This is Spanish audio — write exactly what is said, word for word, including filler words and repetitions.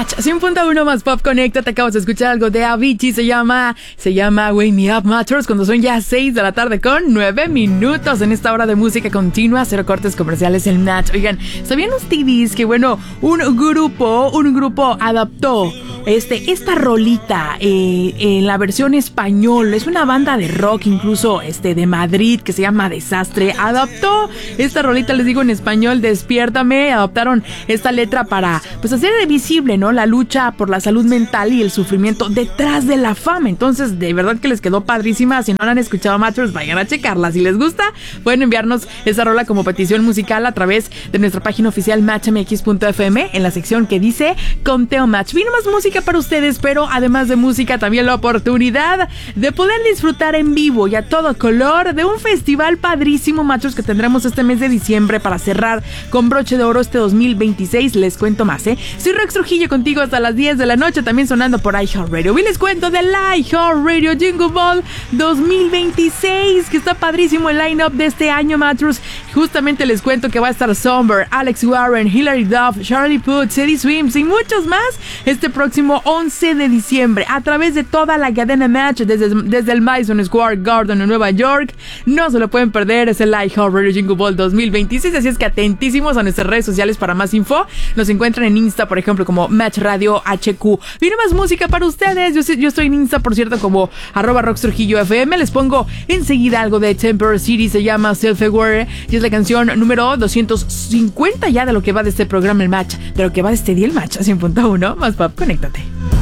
Match cien punto uno más Pop Conecta. Te acabas de escuchar algo de Avicii. Se llama, se llama Wake Me Up Matters. Cuando son ya seis de la tarde con nueve minutos en esta hora de música continua, cero cortes comerciales el Match. Oigan, ¿sabían ustedes que bueno, un grupo, un grupo adaptó este, esta rolita eh, en la versión español? Es una banda de rock incluso este, de Madrid que se llama Desastre. Adaptó esta rolita, les digo en español, Despiértame. Adaptaron esta letra para pues hacer visible, ¿no?, la lucha por la salud mental y el sufrimiento detrás de la fama. Entonces, de verdad que les quedó padrísima. Si no la han escuchado, Matters, vayan a checarla. Si les gusta, pueden enviarnos esa rola como petición musical a través de nuestra página oficial match m x punto f m en la sección que dice Conteo Match. Vino más música para ustedes, pero además de música, también la oportunidad de poder disfrutar en vivo y a todo color de un festival padrísimo, Matters, que tendremos este mes de diciembre para cerrar con broche de oro este dos mil veintiséis. Les cuento más, ¿eh? Soy Rox Trujillo contigo hasta las diez de la noche, también sonando por iHeartRadio. Y les cuento del iHeartRadio Jingle Ball dos mil veintiséis, que está padrísimo el line-up de este año, Matters. Justamente les cuento que va a estar Somber, Alex Warren, Hilary Duff, Charlie Puth, Teddy Swims y muchos más este próximo once de diciembre a través de toda la cadena Match desde, desde el Madison Square Garden en Nueva York. No se lo pueden perder, es el iHeartRadio Jingle Ball dos mil veintiséis, así es que atentísimos a nuestras redes sociales para más info. Nos encuentran en Insta, por ejemplo, como Match Radio H Q. Viene más música para ustedes. Yo, yo estoy en Insta, por cierto, como arroba Rox Trujillo F M. Les pongo enseguida algo de Temper City, se llama Self-Aware y es la canción número doscientos cincuenta ya de lo que va de este programa el Match, de lo que va de este día el Match a cien punto uno más Pop, conéctate.